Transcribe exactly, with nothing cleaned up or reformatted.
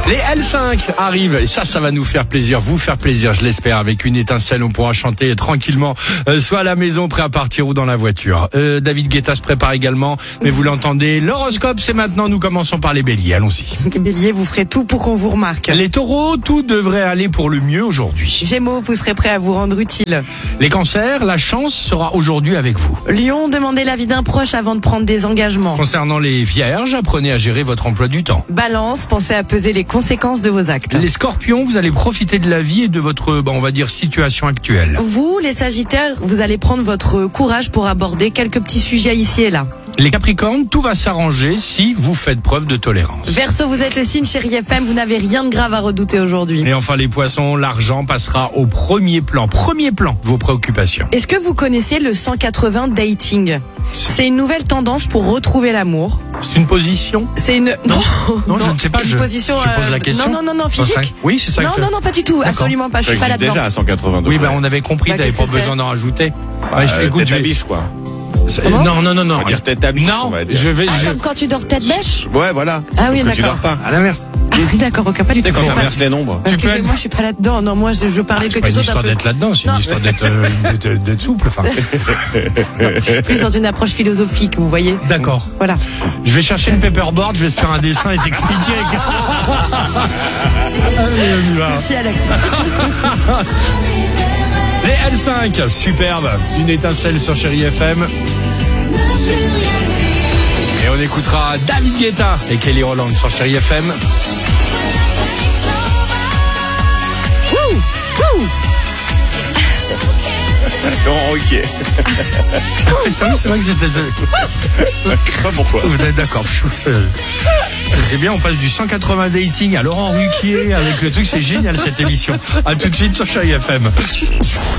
Les L cinq arrivent et ça, ça va nous faire plaisir, vous faire plaisir, je l'espère. Avec une étincelle, on pourra chanter tranquillement, euh, soit à la maison, prêt à partir ou dans la voiture. Euh, David Guetta se prépare également, mais vous l'entendez, l'horoscope, c'est maintenant. Nous commençons par les béliers, allons-y. Les béliers, vous ferez tout pour qu'on vous remarque. Les taureaux, tout devrait aller pour le mieux aujourd'hui. Gémeaux, vous serez prêts à vous rendre utile. Les cancers, la chance sera aujourd'hui avec vous. Lion, demandez l'avis d'un proche avant de prendre des engagements. Concernant les vierges, apprenez à gérer votre emploi du temps. Balance, pensez à peser les conséquences de vos actes. Les scorpions, vous allez profiter de la vie et de votre, bah, on va dire, situation actuelle. Vous, les sagittaires, vous allez prendre votre courage pour aborder quelques petits sujets ici et là. Les capricornes, tout va s'arranger si vous faites preuve de tolérance. Verseau, vous êtes le signe chéri F M, vous n'avez rien de grave à redouter aujourd'hui. Et enfin les poissons, l'argent passera au premier plan. Premier plan, vos préoccupations. Est-ce que vous connaissez le cent quatre-vingts dating ? C'est une nouvelle tendance pour retrouver l'amour. C'est une position ? C'est une... Non, non, je ne sais pas. Une je, position, je pose la euh, question. Non, non, non, non, physique. Oui, c'est ça. Non, que non, non, pas du tout. D'accord. Absolument pas. Je suis pas là-dedans. Déjà à cent quatre-vingts degrés. Oui, ben on avait compris, Bah, t'avais qu'est-ce pas que c'est besoin d'en rajouter. Bah, Ouais, je- euh, écoute, tête je à vais- biche, quoi. c'est- Comment Non, non, non, non. On va dire tête à biche, on Non, va dire. je vais. Ah, je- comme quand tu dors tête bêche ? Ouais, voilà. Ah oui, Parce que tu d'accord. dors pas. À l'inverse. Ah oui, d'accord, ok, pas du Tu tout. sais, quand Pas- t'inverses les nombres. Tu peux Excusez-moi, je suis pas là-dedans. Non, moi, je, je parlais C'est de pas quelque une chose d'un histoire peu d'être là-dedans, c'est Non. une histoire d'être euh, d'être- d'être souple. Enfin, plus dans une approche philosophique, vous voyez. d'accord. Voilà. Je vais chercher une paperboard, je vais te faire un dessin et t'expliquer. Allez, on y va. Merci, Alex. Les L cinq, superbe. Une étincelle sur Chéri F M. Et on écoutera David Guetta et Kelly Rowland sur Chéri F M. Wouh, wouh. Non, ok. C'est vrai que c'était... Je sais pas pourquoi. Vous êtes d'accord. C'est bien, on passe du cent quatre-vingts dating à Laurent Ruquier avec le truc, c'est génial cette émission. À tout de suite sur Chéri F M.